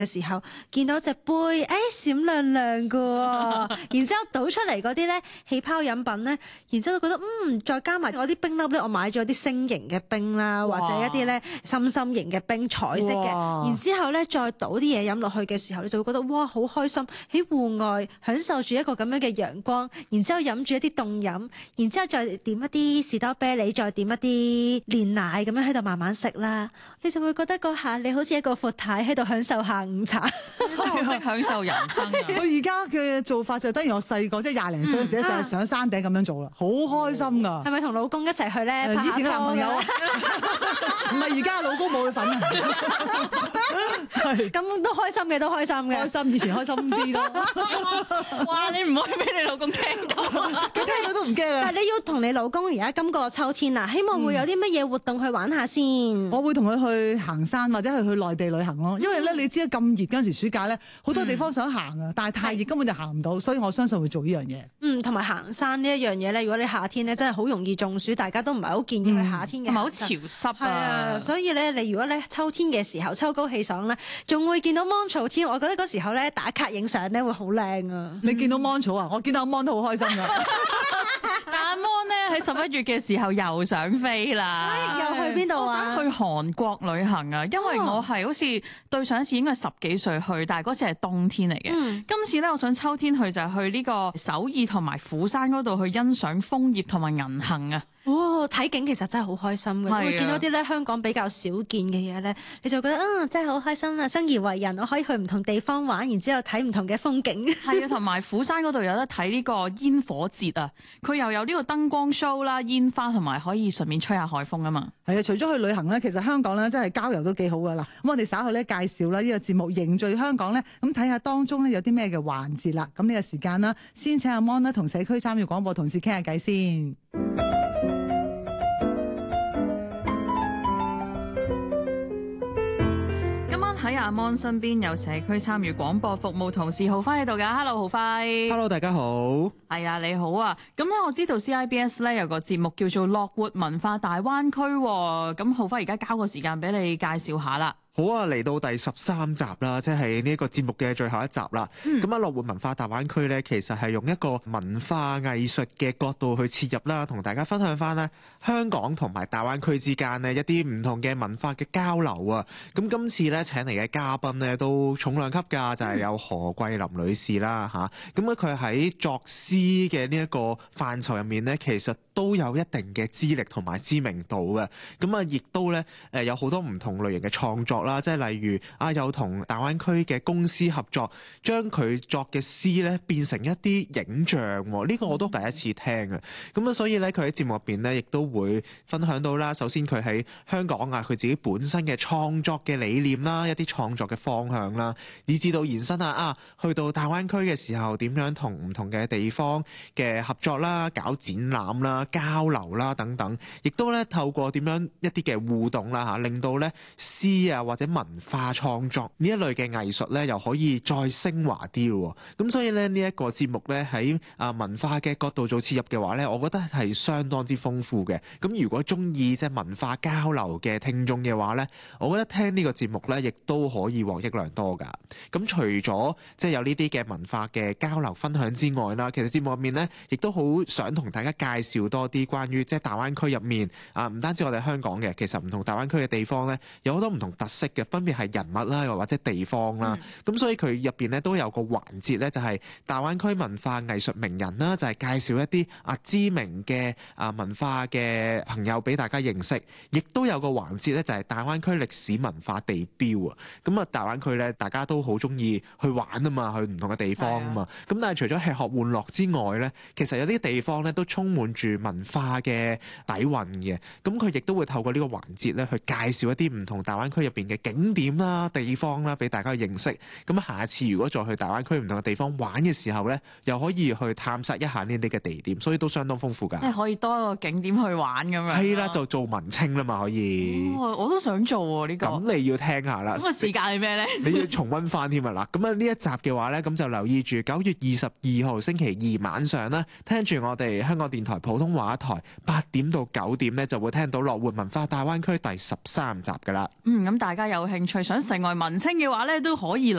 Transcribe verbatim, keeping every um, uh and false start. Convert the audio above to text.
嘅時候，見到隻杯，誒、哎、閃亮亮嘅喎，然之後倒出嚟嗰啲咧氣泡飲品咧，然之後覺得嗯，再加埋我啲冰粒咧，我買咗啲星形嘅冰啦，或者一啲咧心心形嘅冰，彩色嘅，然之後咧再倒啲嘢飲落去嘅時候，你就會覺得哇好開心，喺戶外享受住一個咁樣嘅陽光，然之後飲住一啲凍飲，然之後再點一啲士多啤梨，再點一啲煉奶咁樣喺度慢慢食啦，你就會覺得嗰下你好似一個闊太喺度享受下午茶。 真係好識享受人生啊！ 佢而家嘅做法就等於我細個，即係廿零歲嗰時咧，就係上山頂咁樣做啦，好開心㗎。 係咪同老公一齊去咧？ 以前嘅男朋友啊，唔係而家老公冇去份啊。 咁都開心嘅，都開心嘅。 開心，以前開心啲咯。 哇！你唔可以俾你老公聽到， 佢聽到都唔驚啊！ 但係你要同你老公而家今個秋天啊，希望會有啲乜嘢活動去玩下先。 我會同佢去行山或者係去內地旅行咯，因為咧你知咁熱嗰陣時暑假咧，好多地方想行啊，但係太熱根本就行唔到，所以我相信會做呢樣嘢。 嗯，同埋行山呢一樣嘢咧，如果你夏天咧真係好容易中暑，大家都唔係好建議去夏天嘅， 同埋好潮濕係啊，所以咧你如果咧秋天嘅時候秋高氣爽咧，仲會見到芒草添，我覺得嗰時候咧打卡影相咧會好靚啊！ 你見到芒草啊？我見到阿芒都好開心㗎。 但阿 Mon 咧喺十一月嘅時候又想飛啦， 又去邊度啊？ 我想去韓國旅行啊，因為我係好似對上一次應該係十幾歲去，但係嗰次係冬天嚟嘅。嗯、今次咧我想秋天去就係去呢個首爾同埋釜山嗰度去欣賞楓葉同埋銀杏啊。 哦，睇景其實真係好開心嘅，因為見到啲咧香港比較少見嘅嘢咧，你就覺得嗯真係好開心啦！生而為人，我可以去唔同地方玩，然之後睇唔同嘅風景。 係啊，同埋釜山嗰度有得睇呢個煙火節啊，佢又有呢個燈光 show 啦、煙花，同埋可以順便吹下海風啊嘛。 係啊，除咗去旅行咧，其實香港咧真係郊遊都幾好噶啦。咁我哋稍後咧介紹啦呢個節目凝聚香港咧，咁睇下當中咧有啲咩嘅環節啦。咁呢個時間啦，先請阿 Mon 啦同社區參與廣播同事傾下偈先。 喺阿 Mon 身邊有社區參與廣播服務同事浩輝喺度㗎 ，Hello 浩輝 ，Hello 大家好， 係啊你好啊，咁咧我知道 C I B S 咧有個節目叫做樂活文化大灣區，咁浩輝而家交個時間俾你介紹下啦。 好啊，嚟到第十三集啦，即係呢一個節目嘅最後一集啦。咁啊、嗯，樂活文化大灣區咧，其實係用一個文化藝術嘅角度去切入啦，同大家分享翻咧香港同埋大灣區之間呢一啲唔同嘅文化嘅交流啊。咁今次咧請嚟嘅嘉賓咧都重量級㗎，就係、是、有何桂林女士啦嚇。咁咧佢喺作詩嘅呢一個範疇入面咧，其實都有一定嘅資歷同埋知名度嘅。咁啊，亦都咧誒有好多唔同類型嘅創作啦，即係例如啊，有同大灣區嘅公司合作，將佢作嘅詩咧變成一啲影像，呢、這個我都第一次聽嘅。咁啊，所以咧佢喺節目入邊咧，亦都會分享到啦。首先佢喺香港啊，佢自己本身嘅創作嘅理念啦，一啲創作嘅方向啦，以至到延伸啊啊，去到大灣區嘅時候點樣同唔同嘅地方嘅合作啦、搞展覽啦、交流啦等等，亦都咧透過點樣一啲嘅互動啦嚇，令到咧詩啊或者文化創作呢一類嘅藝術咧，又可以再升華啲咯。咁所以咧呢一個節目咧喺啊文化嘅角度做切入嘅話咧，我覺得係相當之豐富嘅。咁如果中意即係文化交流嘅聽眾嘅話咧，我覺得聽呢個節目咧，亦都可以獲益良多㗎。咁除咗即係有呢啲嘅文化嘅交流分享之外啦，其實節目入面咧，亦都好想同大家介紹多啲關於即係大灣區入面啊，唔單止我哋香港嘅，其實唔同大灣區嘅地方咧，有好多唔同特色嘅，分別係人物啦，又或者地方啦。咁、嗯、所以佢入邊咧都有個環節咧，就係大灣區文化藝術名人啦，就係介紹一啲啊知名嘅啊文化嘅朋友俾大家認識，亦都有個環節咧，就係大灣區歷史文化地標啊。咁啊，大灣區咧，大家都好中意去玩啊嘛，去唔同嘅地方啊嘛。咁但係除咗吃喝玩樂之外咧，其實有啲地方咧都充滿住文化嘅底蘊嘅。咁佢亦都會透過呢個環節咧，去介紹一啲唔同大灣區入邊嘅景點啦、地方啦，俾大家去認識。咁下一次如果再去大灣區唔同嘅地方玩嘅時候咧，又可以去探索一下呢啲嘅地點，所以都相當豐富㗎。 即係可以多一個景點去玩咁樣。係啦，就做文青啦嘛，可以。 哦，我都想做喎呢個。 咁你要聽下啦。 咁個時間係咩咧？ 你要重溫翻添啊！嗱，咁啊呢一集嘅話咧，咁就留意住九月二十二號星期二晚上啦，聽住我哋香港電台普通話台八點到九點咧，就會聽到樂活文化大灣區第十三集㗎啦。 嗯，咁大家家有興趣想成為文青嘅話咧，都可以